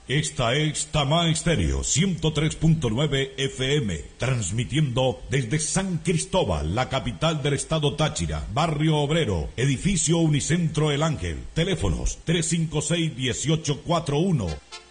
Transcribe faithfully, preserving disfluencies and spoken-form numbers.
Esta es Tamá Estéreo ciento tres punto nueve F M, transmitiendo desde San Cristóbal, la capital del estado Táchira, barrio obrero, edificio Unicentro El Ángel, teléfonos tres cinco seis, uno ocho cuatro uno.